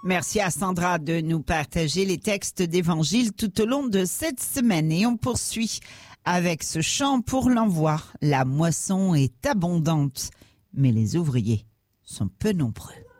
Merci à Sandra de nous partager les textes d'Évangile tout au long de cette semaine. Et on poursuit avec ce chant pour l'envoi. La moisson est abondante, mais les ouvriers sont peu nombreux.